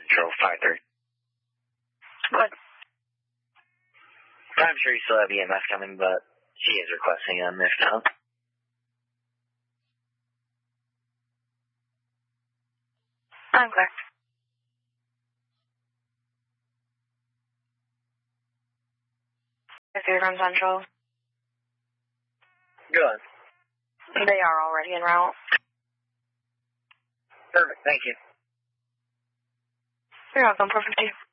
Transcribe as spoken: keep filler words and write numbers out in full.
Central, five three. What? I'm sure you still have E M S coming, but she is requesting on this now. I'm clear. If you're from Central. Good. They are already en route. Perfect, thank you. You're welcome, perfect.